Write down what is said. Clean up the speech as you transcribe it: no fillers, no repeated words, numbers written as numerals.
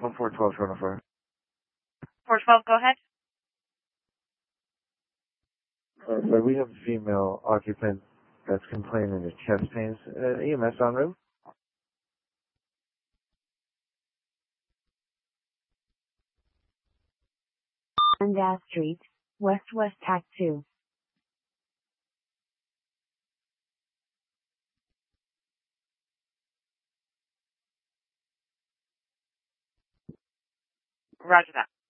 1412 Toronto Fire. 412, go ahead. Sorry, we have a female occupant that's complaining of chest pains. EMS en route? Dundas Street, West Tac 2. Roger that.